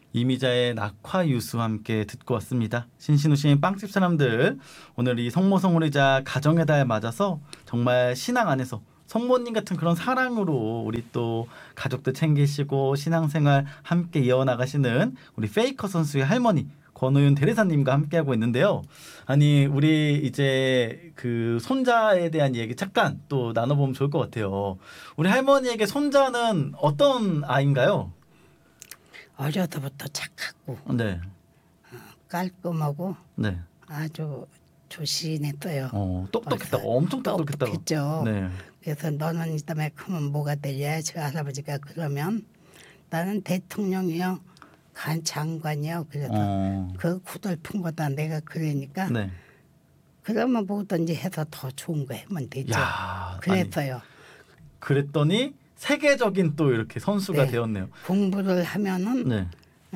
이미자의 낙화유수와 함께 듣고 왔습니다. 신신우신 빵집 사람들, 오늘 이 성모성우리자 가정의 달 맞아서 정말 신앙 안에서 성모님 같은 그런 사랑으로 우리 또 가족들 챙기시고 신앙생활 함께 이어나가시는 우리 페이커 선수의 할머니 권호윤 대리사님과 함께하고 있는데요. 아니 우리 이제 그 손자에 대한 얘기 잠깐 또 나눠보면 좋을 것 같아요. 우리 할머니에게 손자는 어떤 아이인가요? 어려서부터 착하고 네. 깔끔하고 네. 아주 조신했어요. 똑똑했다. 엄청 똑똑했다. 똑똑했죠. 네. 그래서 너는 이따에 크면 뭐가 되냐? 저 할아버지가 그러면 나는 대통령이요, 간 장관이요. 그래서 그 구덜풍보다 내가 그러니까 네. 그러면 뭐든지 해서 더 좋은 거 하면 되죠. 야, 그랬어요. 아니, 그랬더니 세계적인 또 이렇게 선수가 네. 되었네요. 공부를 하면은 네.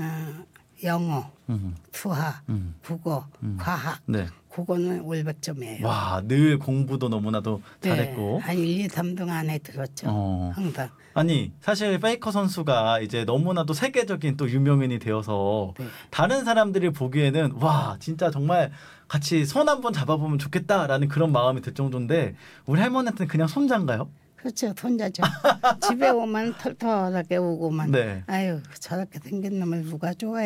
영어, 수학, 국어, 과학 네. 그거는 올백점이에요. 와, 늘 공부도 너무나도 잘했고. 한 1, 2, 3등 안에 들었죠. 항상. 아니 사실 페이커 선수가 이제 너무나도 세계적인 또 유명인이 되어서 네. 다른 사람들이 보기에는 와 진짜 정말 같이 손 한번 잡아보면 좋겠다라는 그런 마음이 들 정도인데 우리 할머니한테는 그냥 손자인가요? 그렇죠. 손자죠. 집에 오면 털털하게 오고만 네. 아유 저렇게 생긴 놈을 누가 좋아해.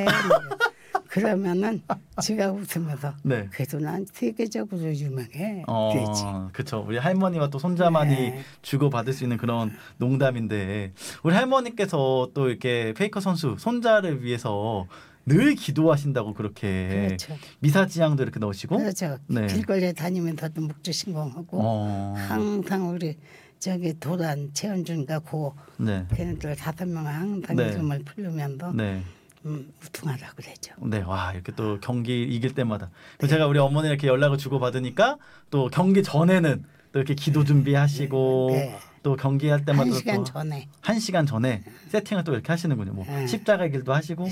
그러면은 지가 웃으면서 네. 그래도 난 세계적으로 유명해. 그렇지. 그렇죠. 우리 할머니와 또 손자만이 네. 주고받을 수 있는 그런 농담인데 우리 할머니께서 또 이렇게 페이커 선수 손자를 위해서 늘 기도하신다고 그렇게 그렇죠. 미사지향도 이렇게 넣으시고 그렇죠. 네. 길거리에 다니면서도 묵주신공하고 항상 우리 저기 도란 최은준과 고 네. 걔네들 5명 항상 네. 이름을 부르면서 네. 우퉁하라 그러죠. 네, 와 이렇게 또 경기 이길 때마다 제가 우리 어머니 이렇게 연락을 주고 받으니까 또 경기 전에는 또 이렇게 기도 준비하시고 네. 또 경기할 때마다 1시간 또 전에 1시간 전에 세팅을 또 이렇게 하시는군요. 뭐 십자가 길도 하시고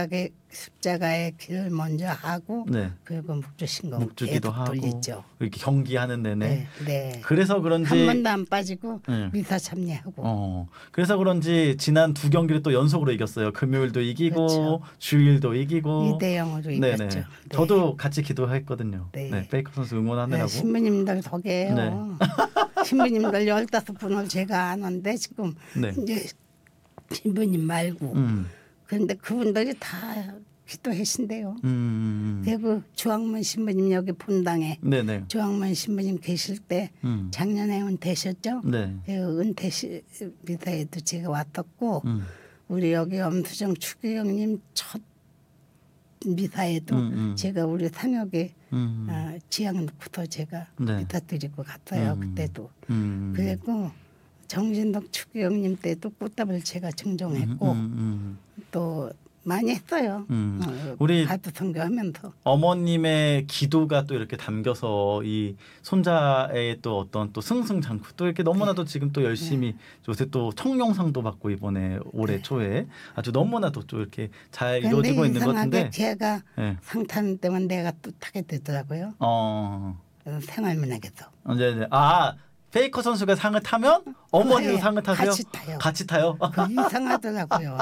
십자가의 길을 먼저 하고 네. 그리고 묵주신공 묵주기도 하고 돌리죠. 이렇게 경기하는 내내 네, 네. 그래서 그런지 한 번도 안 빠지고 네. 미사 참여하고 그래서 그런지 지난 2경기를 또 연속으로 이겼어요. 금요일도 이기고 그렇죠. 주일도 이기고 2대0으로 이겼죠. 네. 저도 같이 기도했거든요. 네. 네, 페이커 선수 응원하느라고. 신부님들 덕이에요. 네. 신부님들 15분을 제가 아는데 지금 네. 이제 신부님 말고 그런데 그분들이 다 기도하신대요. 그리고 주황문 신부님 여기 본당에 네네. 주황문 신부님 계실 때 작년에 은퇴하셨죠. 네. 그 은퇴 미사에도 제가 왔었고 우리 여기 엄수정 추기경님 첫 미사에도 제가 우리 상역에 지향 놓고서 제가 네. 미사 드리고 갔어요. 그때도. 그리고 정진덕 추기경님 때도 꽃다발 제가 증정했고 또 많이 했어요. 우리 가도 선교하면서. 어머님의 기도가 또 이렇게 담겨서 이 손자의 또 어떤 또 승승장구 또 이렇게 너무나도 지금 또 열심히 요새 또 청룡상도 받고 이번에 올해 초에 아주 너무나도 또 이렇게 잘 이루어지고 있는 것 같은데 제가 네. 상 타는 때만 내가 또 타게 되더라고요. 생활문학에서. 네. 페이커 선수가 상을 타면 어머니도 상을 타세요? 같이 타요. 같이 타요? 이상하더라고요.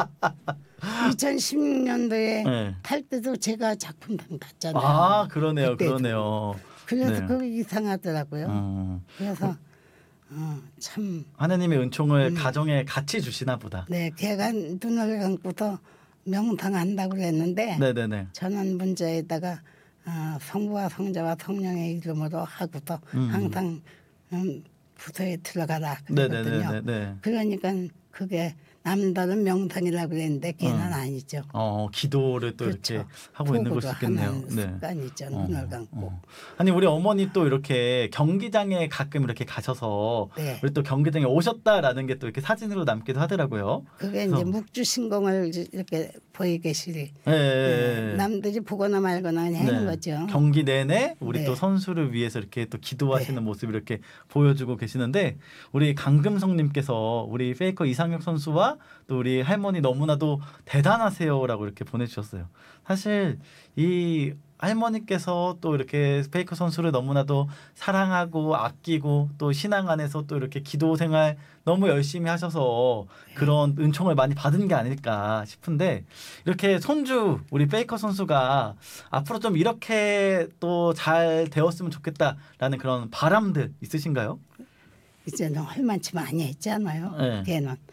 2016년도에 네. 탈 때도 제가 작품상 탔잖아요. 그러네요. 그때도. 그러네요. 그래서 네. 그게 이상하더라고요. 그래서 참. 하느님의 은총을 가정에 같이 주시나 보다. 네, 걔가 눈을 감고서 명상한다고 그랬는데 네네네. 저는 문자에다가 성부와 성자와 성령의 이름으로 하고서 항상 부서에 들어가라 그러거든요. 네네네. 그러니까 그게 남다른 명상이라고 그랬는데 걔는 아니죠. 기도를 또 그렇죠. 이렇게 하고 있는 걸 수 있겠네요. 하는 습관이죠. 눈을 감고. 아니 우리 어머니 또 이렇게 경기장에 가끔 이렇게 가셔서 네. 우리 또 경기장에 오셨다라는 게 또 이렇게 사진으로 남기도 하더라고요. 그게 이제 묵주신공을 이렇게 보이 계시리. 네. 남들이 보거나 말거나 하는 거죠. 경기 내내 우리 네. 또 선수를 위해서 이렇게 또 기도하시는 네. 모습을 이렇게 보여주고 계시는데 우리 강금성님께서 우리 페이커 이상혁 선수와 또 우리 할머니 너무나도 대단하세요라고 이렇게 보내주셨어요. 사실 이 할머니께서 또 이렇게 페이커 선수를 너무나도 사랑하고 아끼고 또 신앙 안에서 또 이렇게 기도 생활 너무 열심히 하셔서 그런 은총을 많이 받은 게 아닐까 싶은데 이렇게 손주 우리 페이커 선수가 앞으로 좀 이렇게 또 잘 되었으면 좋겠다라는 그런 바람들 있으신가요? 이제는 할 만치 많이 했잖아요. 네. 걔는